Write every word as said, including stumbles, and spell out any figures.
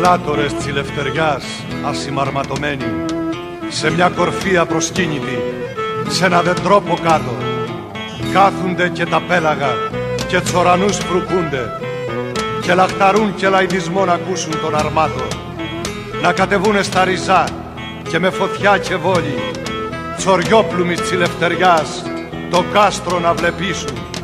Λάτορες της ελευθεριάς ασημαρματωμένοι, σε μια κορφή απροσκύνητη, σε ένα δεντρόπο κάτω, κάθουνται και τα πέλαγα και τσορανούς φρουκούνται και λαχταρούν και λαϊδισμό να ακούσουν τον αρμάτο, να κατεβούνε στα ριζά και με φωτιά και βόλη τσοριόπλουμης της ελευθεριάς το κάστρο να βλεπίσουν.